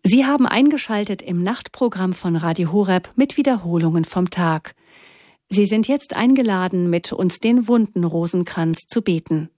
Sie haben eingeschaltet im Nachtprogramm von Radio Horeb mit Wiederholungen vom Tag. Sie sind jetzt eingeladen, mit uns den Wunden Rosenkranz zu beten.